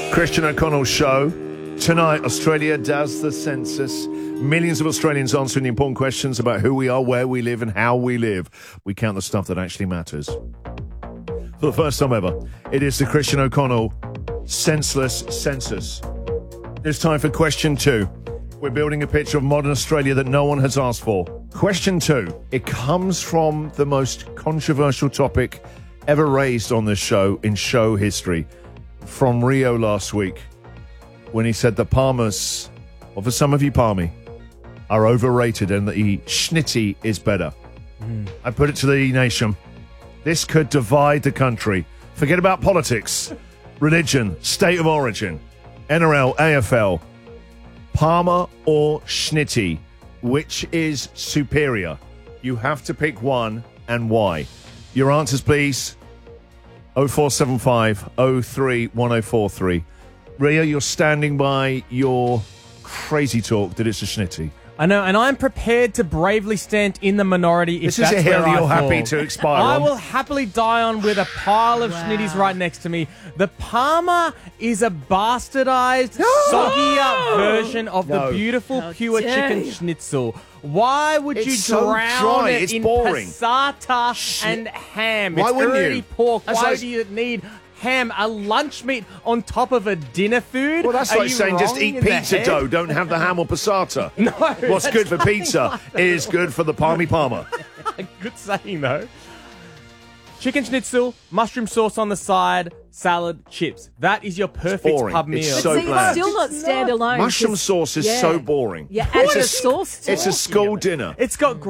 Christian O'Connell's show. Tonight, Australia does the census. Millions of Australians answering the important questions about who we are, where we live, and how we live. We count the stuff that actually matters. For the first time ever, it is the Christian O'Connell senseless census. It's time for question 2. We're building a picture of modern Australia that no one has asked for. Question 2. It comes from the most controversial topic ever raised on this show in show history. From Rio last week, when he said the Palmers, or for some of you Palmy, are overrated and the Schnitty is better. I put it to the nation. This could divide the country. Forget about politics, religion, state of origin, NRL, AFL. Palmer or Schnitty, which is superior? You have to pick one, and why. Your answers, please. 0475 03 1043. Ria, you're standing by your crazy talk that it's a Schnitty. I know, and I'm prepared to bravely stand in the minority if this is a hill you're happy to expire on. I will happily die on with a pile of Schnitties right next to me. The Palmer is a bastardized, soggier version of the beautiful, pure chicken schnitzel. Why would you drown it in passata and ham? Why wouldn't already you? pork. Why do you need ham, a lunch meat on top of a dinner food? Well, that's like saying just eat pizza dough, don't have the ham or passata. No. What's good for pizza is good for the Palmy Palmer. Good saying, though. Chicken schnitzel, mushroom sauce on the side, salad, chips. That is your perfect pub meal. It's so See, bland. it's still not standalone. Mushroom sauce is so boring. Yeah, and the sauce too. It's a school dinner. It's got